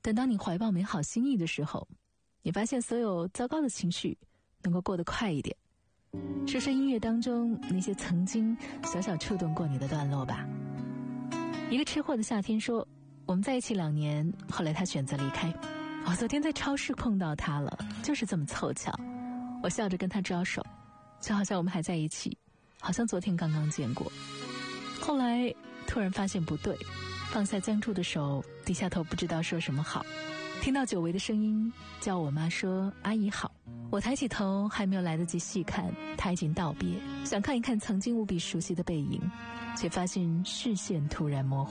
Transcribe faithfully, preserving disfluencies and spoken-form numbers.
等到你怀抱美好心意的时候，你发现所有糟糕的情绪能够过得快一点。说说音乐当中那些曾经小小触动过你的段落吧。一个吃货的夏天说，我们在一起两年，后来他选择离开。我昨天在超市碰到他了，就是这么凑巧。我笑着跟他招手，就好像我们还在一起，好像昨天刚刚见过。后来突然发现不对，放下僵住的手，低下头不知道说什么好。听到久违的声音叫我妈说阿姨好，我抬起头还没有来得及细看，她已经道别，想看一看曾经无比熟悉的背影，却发现视线突然模糊。